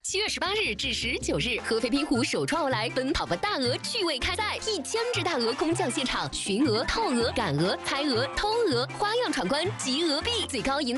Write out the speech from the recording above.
7月18日至19日，合肥滨湖首创欧莱奔跑吧大鹅趣味开赛，1000只大鹅空降现场，寻鹅、套鹅、赶鹅、猜鹅、偷鹅，花样闯关集鹅币，最高赢